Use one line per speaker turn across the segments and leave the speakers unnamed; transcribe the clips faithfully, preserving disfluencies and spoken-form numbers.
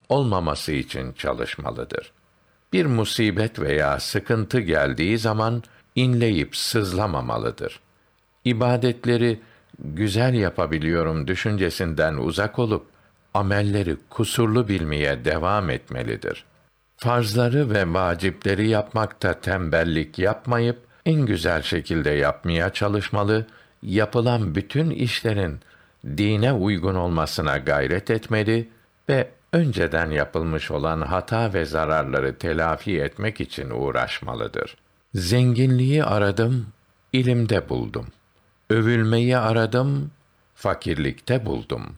olmaması için çalışmalıdır. Bir musibet veya sıkıntı geldiği zaman inleyip sızlamamalıdır. İbadetleri güzel yapabiliyorum düşüncesinden uzak olup amelleri kusurlu bilmeye devam etmelidir. Farzları ve vacipleri yapmakta tembellik yapmayıp en güzel şekilde yapmaya çalışmalı, yapılan bütün işlerin dine uygun olmasına gayret etmeli ve önceden yapılmış olan hata ve zararları telafi etmek için uğraşmalıdır. Zenginliği aradım, ilimde buldum. Övülmeyi aradım, fakirlikte buldum.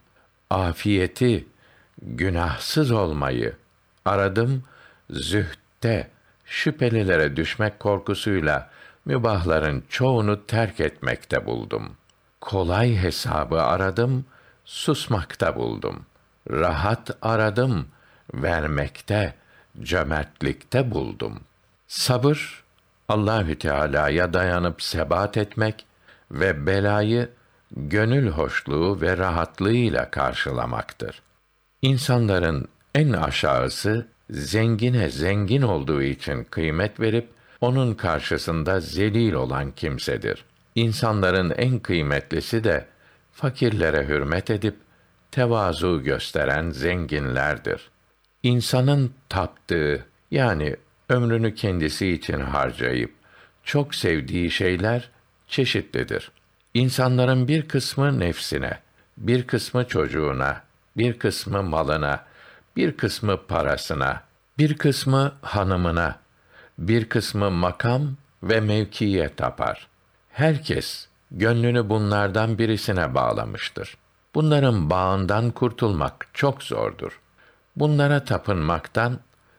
Afiyeti, günahsız olmayı aradım, zühdte, şüphelilere düşmek korkusuyla mübahların çoğunu terk etmekte buldum. Kolay hesabı aradım, susmakta buldum. Rahat aradım, vermekte, cömertlikte buldum. Sabır, Allahü Teala'ya dayanıp sebat etmek ve belayı gönül hoşluğu ve rahatlığıyla karşılamaktır. İnsanların en aşağısı zengine zengin olduğu için kıymet verip onun karşısında zelil olan kimsedir. İnsanların en kıymetlisi de fakirlere hürmet edip tevazu gösteren zenginlerdir. İnsanın taptığı, yani ömrünü kendisi için harcayıp çok sevdiği şeyler çeşitlidir. İnsanların bir kısmı nefsine, bir kısmı çocuğuna, bir kısmı malına, bir kısmı parasına, bir kısmı hanımına, bir kısmı makam ve mevkiye tapar. Herkes gönlünü bunlardan birisine bağlamıştır. Bunların bağından kurtulmak çok zordur. Bunlara tapınmaktan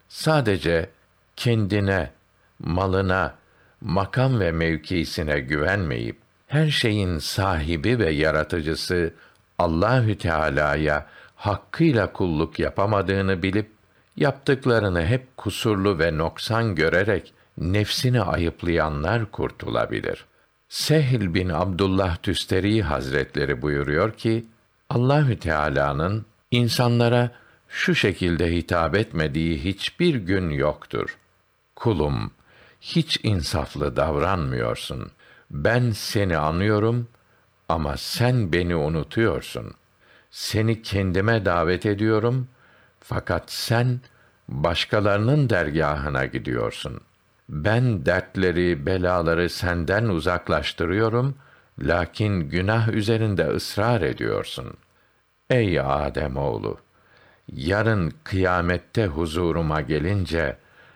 sadece kendine, malına, makam ve mevkisine güvenmeyip her şeyin sahibi ve yaratıcısı Allahü Teala'ya hakkıyla kulluk yapamadığını bilip yaptıklarını hep kusurlu ve noksan görerek nefsini ayıplayanlar kurtulabilir. Sehl bin Abdullah Tüsteri Hazretleri buyuruyor ki, Allahü Teala'nın insanlara şu şekilde hitap etmediği hiçbir gün yoktur. Kulum, hiç insaflı davranmıyorsun. Ben seni anıyorum ama sen beni unutuyorsun. Seni kendime davet ediyorum fakat sen başkalarının dergâhına gidiyorsun. Ben dertleri, belaları senden uzaklaştırıyorum, lakin günah üzerinde ısrar ediyorsun. Ey Adem oğlu, yarın kıyamette huzuruma gelince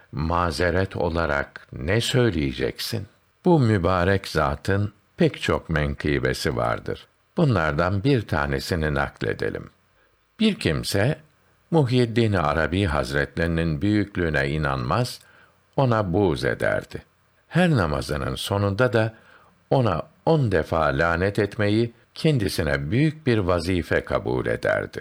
mazeret olarak ne söyleyeceksin? Bu mübarek zatın pek çok menkıbesi vardır. Bunlardan bir tanesini nakledelim. Bir kimse Muhyiddin Arabi Hazretlerinin büyüklüğüne inanmaz, ona buğz ederdi. Her namazının sonunda da ona on defa lanet etmeyi kendisine büyük bir vazife kabul ederdi.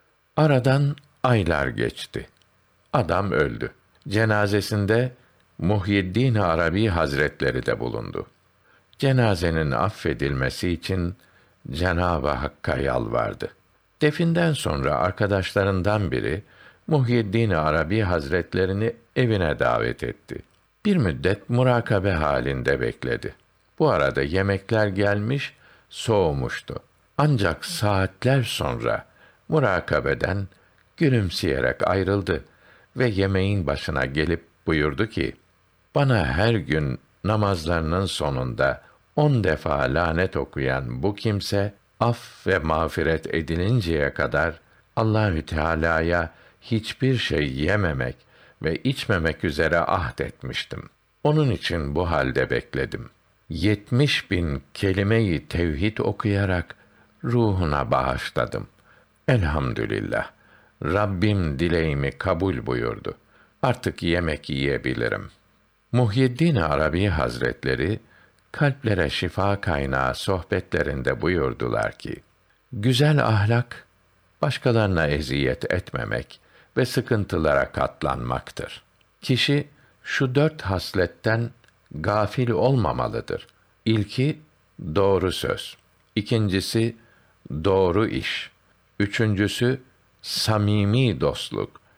Aradan aylar geçti. Adam öldü. Cenazesinde Muhyiddin Arabi Hazretleri de bulundu. Cenazenin affedilmesi için Cenab-ı Hakk'a yalvardı. Definden sonra arkadaşlarından biri Muhyiddin Arabi Hazretlerini evine davet etti. Bir müddet murakabe halinde bekledi. Bu arada yemekler gelmiş, soğumuştu. Ancak saatler sonra murakabeden gülümseyerek ayrıldı ve yemeğin başına gelip buyurdu ki, bana her gün namazlarının sonunda on defa lanet okuyan bu kimse, af ve mağfiret edilinceye kadar Allahü Teala'ya hiçbir şey yememek ve içmemek üzere ahd etmiştim. Onun için bu halde bekledim. Yetmiş bin kelime-i tevhid okuyarak ruhuna bağışladım. Elhamdülillah. Rabbim dileğimi kabul buyurdu. Artık yemek yiyebilirim. Muhyiddin Arabi Hazretleri kalplere şifa kaynağı sohbetlerinde buyurdular ki, güzel ahlak başkalarına eziyet etmemek ve sıkıntılara katlanmaktır. Kişi şu dört hasletten gafil olmamalıdır. İlki doğru söz, ikincisi doğru iş, üçüncüsü samimi dostluk,